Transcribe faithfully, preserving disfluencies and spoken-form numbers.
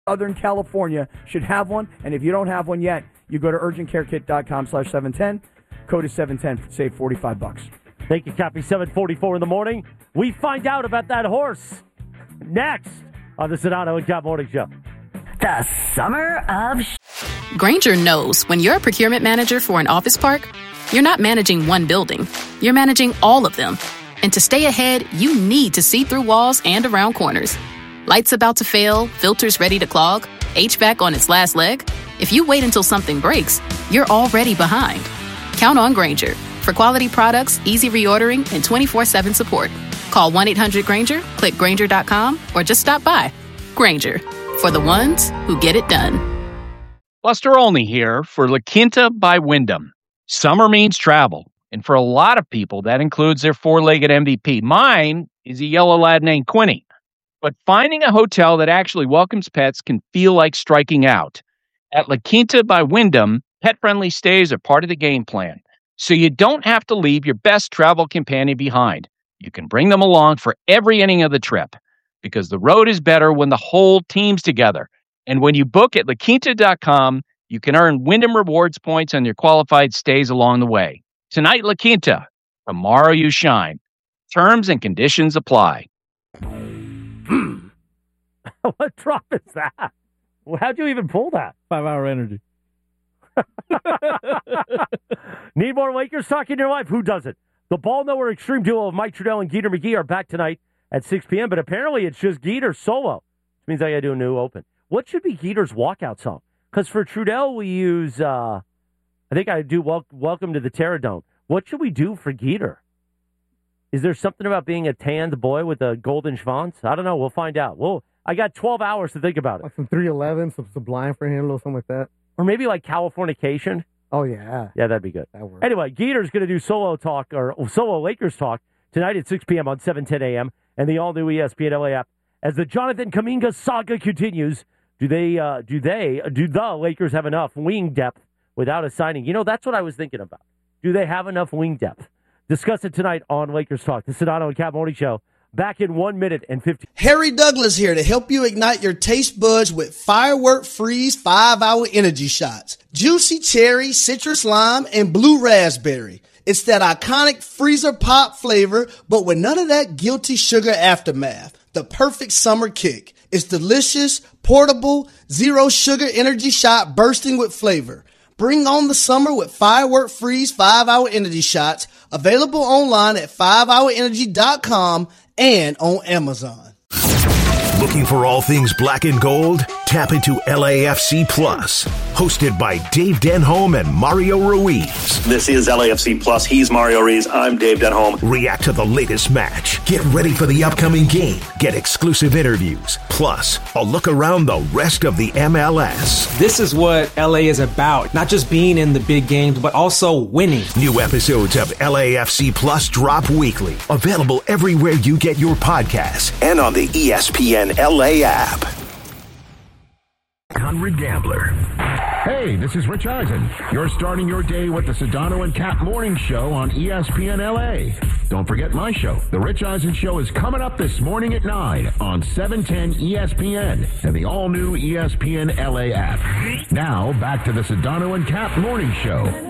Southern California should have one, and if you don't have one yet, you go to urgentcarekit.com slash 710. Code is seven ten. Save forty-five bucks. Thank you, Cappy. seven forty-four in the morning. We find out about that horse next on the Sedano and Cap Morning Show. The Summer of Sh- Grainger knows when you're a procurement manager for an office park, you're not managing one building. You're managing all of them. And to stay ahead, you need to see through walls and around corners. Lights about to fail, filters ready to clog, H V A C on its last leg. If you wait until something breaks, you're already behind. Count on Grainger for quality products, easy reordering, and twenty-four seven support. Call one eight hundred Grainger, click Grainger dot com, or just stop by. Grainger, for the ones who get it done. Buster Olney here for La Quinta by Wyndham. Summer means travel, and for a lot of people, that includes their four-legged M V P. Mine is a yellow lad named Quinny. But finding a hotel that actually welcomes pets can feel like striking out. At La Quinta by Wyndham, pet-friendly stays are part of the game plan, so you don't have to leave your best travel companion behind. You can bring them along for every inning of the trip, because the road is better when the whole team's together. And when you book at La Quinta dot com, you can earn Wyndham Rewards points on your qualified stays along the way. Tonight, La Quinta. Tomorrow, you shine. Terms and conditions apply. What drop is that? How'd you even pull that? Five Hour Energy. Need more Lakers talk in your life? Who doesn't? The Ball Nowhere Extreme Duo of Mike Trudell and Geeter McGee are back tonight at six p.m., but apparently it's just Geeter solo, which means I got to do a new open. What should be Geeter's walkout song? Because for Trudell, we use, uh, I think I do wel- Welcome to the Terradome. What should we do for Geeter? Is there something about being a tanned boy with a golden schwanz? I don't know. We'll find out. Well, I got twelve hours to think about it. Like some three eleven, some Sublime for him, a little something like that. Or maybe like Californication. Oh, yeah. Yeah, that'd be good. That works. Anyway, Geeter's going to do solo talk, or solo Lakers talk, tonight at six p.m. on seven ten a.m. and the all-new E S P N L A app. As the Jonathan Kuminga saga continues, do they, uh, do they, do the Lakers have enough wing depth without a signing? You know, that's what I was thinking about. Do they have enough wing depth? Discuss it tonight on Lakers Talk, the Sedano and Cap Morning Show. Back in one minute and fifty. Harry Douglas here to help you ignite your taste buds with Firework Freeze five hour Energy Shots. Juicy cherry, citrus lime, and blue raspberry. It's that iconic freezer pop flavor, but with none of that guilty sugar aftermath. The perfect summer kick. It's delicious, portable, zero sugar energy shot bursting with flavor. Bring on the summer with Firework Freeze five hour Energy Shots, available online at five hour energy dot com and on Amazon. Looking for all things black and gold? Tap into L A F C Plus, hosted by Dave Denholm and Mario Ruiz. This is L A F C Plus. He's Mario Ruiz. I'm Dave Denholm. React to the latest match. Get ready for the upcoming game. Get exclusive interviews. Plus, a look around the rest of the M L S. This is what L A is about. Not just being in the big games, but also winning. New episodes of L A F C Plus drop weekly. Available everywhere you get your podcasts and on the E S P N L A app. Conrad Gambler. Hey, this is Rich Eisen. You're starting your day with the Sedano and Cap Morning Show on E S P N L A. Don't forget my show. The Rich Eisen Show is coming up this morning at nine on seven ten E S P N and the all-new E S P N L A app. Now, back to the Sedano and Cap Morning Show.